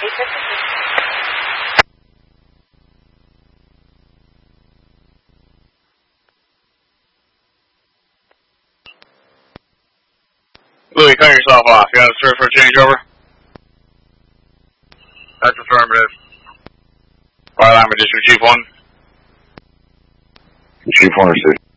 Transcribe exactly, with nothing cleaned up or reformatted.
eight fifty-six. Louis, cut yourself off. You got a search for a changeover? That's affirmative. Fire line with District Chief one. Chief one or six.